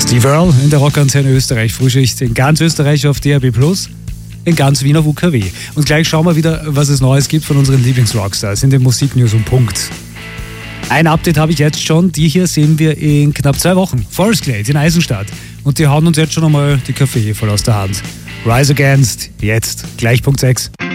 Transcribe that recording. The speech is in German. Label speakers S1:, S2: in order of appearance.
S1: Steve Earle in der Rockantenne Österreich Frühschicht in ganz Österreich auf DRB+, in ganz Wien auf UKW. Und gleich schauen wir wieder, was es Neues gibt von unseren Lieblingsrockstars in den Musiknews und Punkt. Ein Update habe ich jetzt schon, die hier sehen wir in knapp 2 Wochen. Forest Glade in Eisenstadt. Und die hauen uns jetzt schon einmal die Kaffee voll aus der Hand. Rise Against, jetzt, gleich Punkt 6.